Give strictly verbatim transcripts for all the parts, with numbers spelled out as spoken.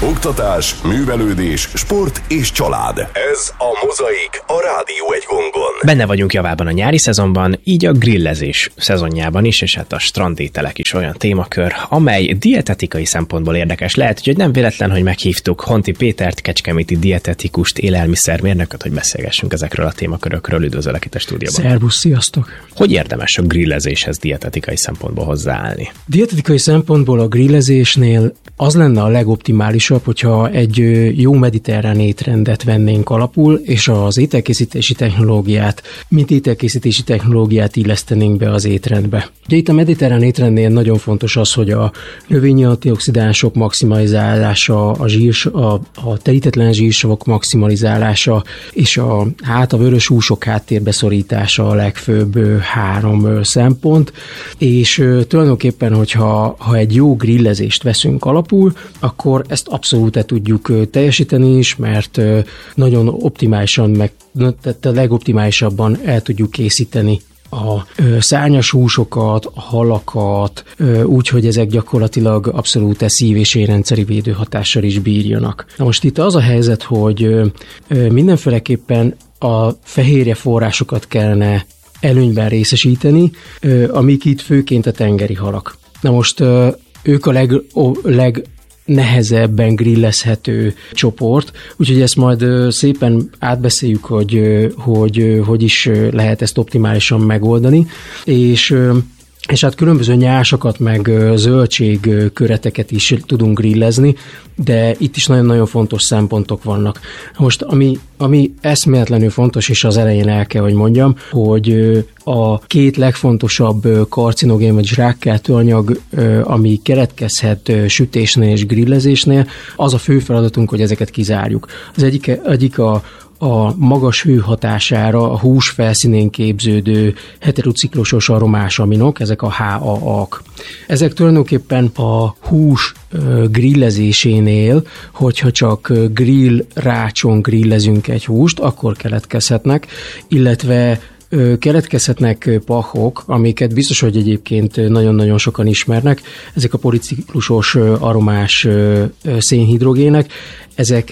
oktatás, művelődés, sport és család. Ez a Mozaik, a Rádió egy gongon. Benne vagyunk javában a nyári szezonban, így a grillezés szezonjában is, és hát a strandételek is olyan témakör, amely dietetikai szempontból érdekes lehet, úgyhogy nem véletlen, hogy meghívtuk Honti Pétert, kecskeméti dietetikust, élelmiszermérnököt, hogy beszélgessünk ezekről a témakörökről. Üdvözöllek itt a stúdióban. Szervusz, sziasztok! Hogy érdemes a grillezéshez dietetikai szempontból hozzáállni? Dietetikai szempontból a grillezésnél az lenne a legoptimálisabb, hogyha egy jó mediterrán étrendet vennénk alapul, és az ételkészítési technológiát, mint ételkészítési technológiát illesztenénk be az étrendbe. Ugye itt a mediterrán étrendnél nagyon fontos az, hogy a növényi antioxidánsok maximalizálása, a, zsír, a, a terítetlen zsírsavak maximalizálása, és a, hát a vörös húsok háttérbe szorítása a legfőbb három szempont, és tulajdonképpen, hogyha ha egy jó grillezést veszünk alapul, akkor ezt abszolút tudjuk teljesíteni is, mert nagyon optimálisan, meg tehát a legoptimálisabban el tudjuk készíteni a szárnyas húsokat, a halakat, úgy, hogy ezek gyakorlatilag abszolút szív- és érrendszeri védőhatással is bírjanak. Na most itt az a helyzet, hogy mindenféleképpen a fehérje forrásokat kellene előnyben részesíteni, amik itt főként a tengeri halak. Na most ők a leg, leg nehezebben grillezhető csoport, úgyhogy ezt majd szépen átbeszéljük, hogy hogy, hogy is lehet ezt optimálisan megoldani, és és hát különböző nyásakat, meg zöldségköreteket is tudunk grillezni, de itt is nagyon-nagyon fontos szempontok vannak. Most ami, ami eszméletlenül fontos, és az elején el kell, hogy mondjam, hogy a két legfontosabb karcinogén vagy rákkeltő anyag, ami keletkezhet sütésnél és grillezésnél, az a fő feladatunk, hogy ezeket kizárjuk. Az egyik, egyik a a magas hő hatására a hús felszínén képződő heterociklusos aromás aminok, ezek a há á á-k. Ezek tulajdonképpen a hús grillezésénél, hogyha csak grill rácson grillezünk egy húst, akkor keletkezhetnek, illetve keletkezhetnek pahok, amiket biztos, hogy egyébként nagyon-nagyon sokan ismernek, ezek a policiklusos aromás szénhidrogének, ezek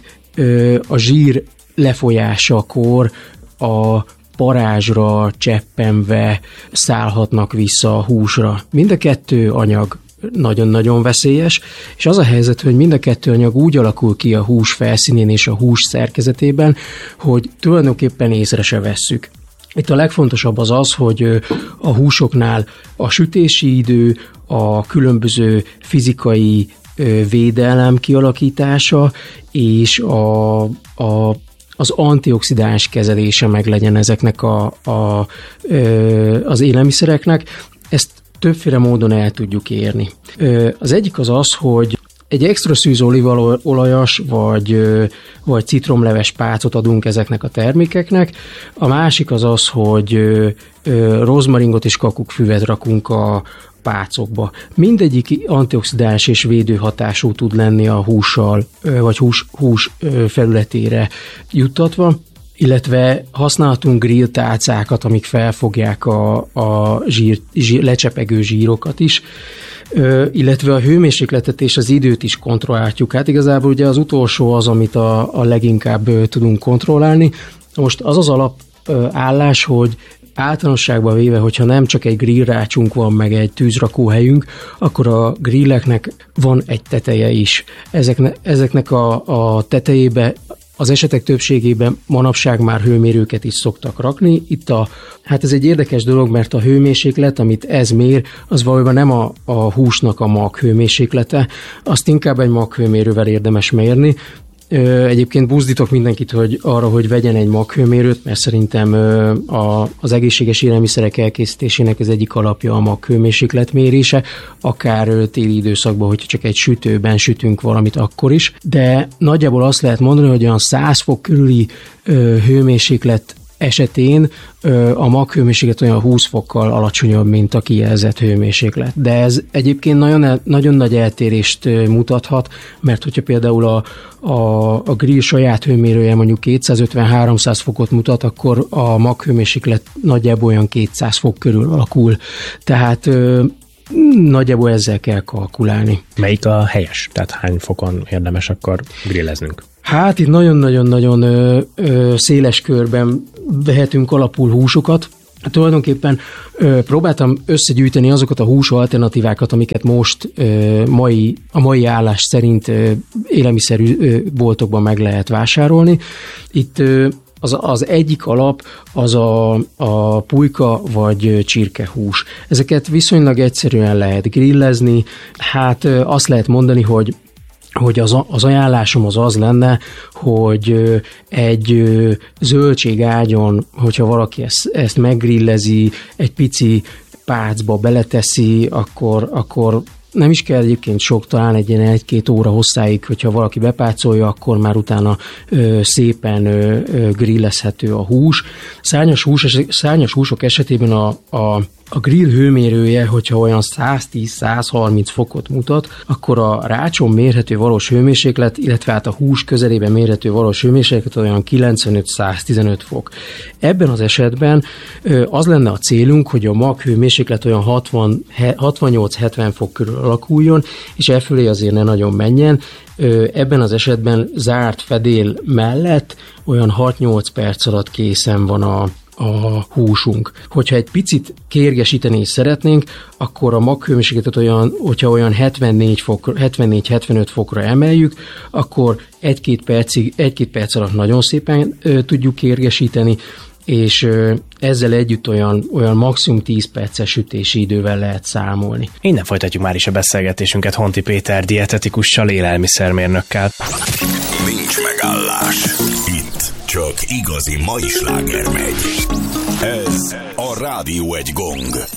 a zsír lefolyásakor a parázsra cseppenve szállhatnak vissza a húsra. Mind a kettő anyag nagyon-nagyon veszélyes, és az a helyzet, hogy mind a kettő anyag úgy alakul ki a hús felszínén és a hús szerkezetében, hogy tulajdonképpen észre se vesszük. Itt a legfontosabb az az, hogy a húsoknál a sütési idő, a különböző fizikai védelem kialakítása és a, a az antioxidáns kezelése meg legyen ezeknek a, a, az élelmiszereknek. Ezt többféle módon el tudjuk érni. Az egyik az az, hogy egy extra szűz olívaolajas vagy, vagy citromleves pácot adunk ezeknek a termékeknek. A másik az az, hogy rozmaringot és kakukkfüvet rakunk a pácokba. Mindegyik antioxidáns és védőhatású tud lenni a hússal, vagy hús, hús felületére juttatva, illetve használhatunk grill tálcákat, amik felfogják a, a zsír, zsír, lecsepegő zsírokat is, illetve a hőmérsékletet és az időt is kontrolláljuk. Hát igazából ugye az utolsó az, amit a, a leginkább tudunk kontrollálni. Most az az alapállás, hogy általánosságban véve, hogyha nem csak egy grillrácsunk van, meg egy tűzrakóhelyünk, akkor a grilleknek van egy teteje is. Ezekne, ezeknek a, a tetejébe az esetek többségében manapság már hőmérőket is szoktak rakni. Itt a, hát ez egy érdekes dolog, mert a hőmérséklet, amit ez mér, az valójában nem a, a húsnak a maghőmérséklete, azt inkább egy maghőmérővel érdemes mérni. Egyébként buzdítok mindenkit hogy arra, hogy vegyen egy maghőmérőt, mert szerintem a, az egészséges élelmiszerek elkészítésének az egyik alapja a maghőmérséklet mérése, akár téli időszakban, hogyha csak egy sütőben sütünk valamit, akkor is. De nagyjából azt lehet mondani, hogy olyan száz fok körüli hőmérséklet esetén a maghőmérséklet olyan húsz fokkal alacsonyabb, mint a kijelzett hőmérséklet. De ez egyébként nagyon, nagyon nagy eltérést mutathat, mert hogyha például a, a, a grill saját hőmérője mondjuk kétszázötven-háromszáz fokot mutat, akkor a maghőmérséklet nagyjából olyan kétszáz fok körül alakul. Tehát nagyjából ezzel kell kalkulálni. Melyik a helyes? Tehát hány fokon érdemes akkor grilleznünk? Hát itt nagyon-nagyon-nagyon ö, ö, széles körben vehetünk alapul húsokat. Tulajdonképpen ö, próbáltam összegyűjteni azokat a hús alternatívákat, amiket most ö, mai, a mai állás szerint ö, élelmiszerű ö, boltokban meg lehet vásárolni. Itt ö, az, az egyik alap az a, a pulyka vagy csirkehús. Ezeket viszonylag egyszerűen lehet grillezni. Hát ö, azt lehet mondani, hogy hogy az, az ajánlásom az az lenne, hogy egy zöldségágyon, hogyha valaki ezt, ezt meggrillezi, egy pici pácba beleteszi, akkor, akkor nem is kell egyébként sok, talán egy ilyen egy-két óra hosszáig, hogyha valaki bepácolja, akkor már utána ö, szépen ö, ö, grillezhető a hús. Szárnyas, hús, szárnyas húsok esetében a, a A grill hőmérője, hogyha olyan száztíz-százharminc fokot mutat, akkor a rácson mérhető valós hőmérséklet, illetve hát a hús közelében mérhető valós hőmérséklet olyan kilencvenöt-száztizenöt fok. Ebben az esetben az lenne a célunk, hogy a mag hőmérséklet olyan hatvannyolc-hetven fok körül alakuljon, és e fölé azért ne nagyon menjen. Ebben az esetben zárt fedél mellett olyan hat-nyolc perc alatt készen van a a húsunk. Hogyha egy picit kérgesíteni is szeretnénk, akkor a maghőmérsékletet olyan, hogyha olyan hetvennégy fok, hetvennégy-hetvenöt fokra emeljük, akkor egy-két percig, egy-két perc alatt nagyon szépen ö, tudjuk kérgesíteni, és ö, ezzel együtt olyan, olyan maximum tíz perces sütési idővel lehet számolni. Innen folytatjuk már is a beszélgetésünket Honti Péter dietetikussal, élelmiszermérnökkel. Nincs megállás. Itt csak igazi mai sláger megy. Ez a Rádió egy gong.